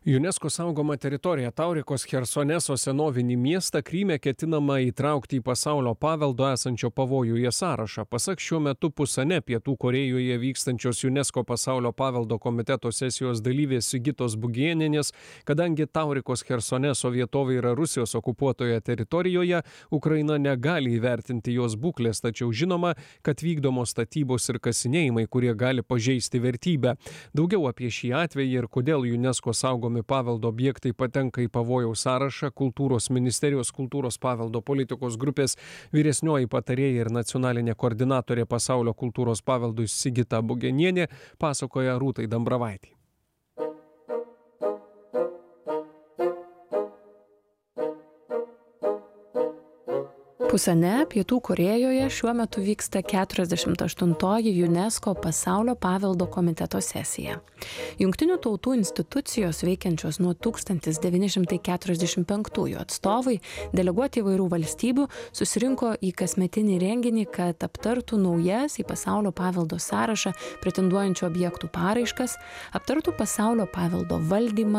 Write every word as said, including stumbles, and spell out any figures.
UNESCO saugoma teritorija Taurikos Chersoneso senovinį miestą Kryme ketinama įtraukti į pasaulio paveldo esančio pavojuje sąrašą. Pasak šiuo metu Pusane, Pietų Korėjoje vykstančios UNESCO pasaulio paveldo komiteto sesijos dalyvės Sigitos Bugėnienės, kadangi Taurikos Chersoneso vietovė yra Rusijos okupuotoje teritorijoje, Ukraina negali įvertinti jos būklės, tačiau žinoma, kad vykdomos statybos ir kasinėjimai, kurie gali pažeisti vertybę. Daugiau apie šį atvejį ir kodėl UNESCO saugomi paveldo objektai patenka į pavojaus sąrašą, Kultūros ministerijos kultūros paveldo politikos grupės vyresnioji patarėja ir nacionalinė koordinatorė pasaulio kultūros paveldui Sigita Bugėnienė pasakoja Rūtai Dambravaitei. Pusane, Pietų Korėjoje šiuo metu vyksta keturiasdešimt aštuntoji UNESCO pasaulio paveldo komiteto sesija. Jungtinių tautų institucijos veikiančios nuo tūkstantis devyni šimtai keturiasdešimt penktųjų atstovai, deleguoti įvairių valstybių, susirinko į kasmetinį renginį, kad aptartų naujas į pasaulio paveldo sąrašą pretenduojančių objektų paraiškas, aptartų pasaulio paveldo valdymą,